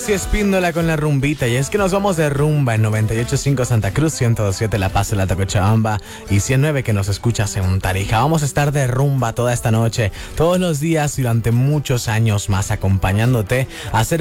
Lucy Espíndola con la rumbita. Y es que nos vamos de rumba en 98.5 Santa Cruz, 102.7 La Paz, La Cochabamba y 109 que nos escuchas en Tarija. Vamos a estar de rumba toda esta noche, todos los días y durante muchos años más, acompañándote a hacer